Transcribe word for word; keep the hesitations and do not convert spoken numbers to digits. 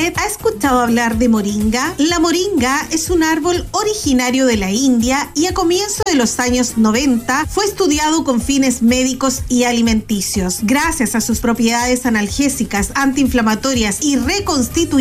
¿Usted ha escuchado hablar de moringa? La moringa es un árbol originario de la India y a comienzos de los años noventa fue estudiado con fines médicos y alimenticios. Gracias a sus propiedades analgésicas, antiinflamatorias y reconstituyentes,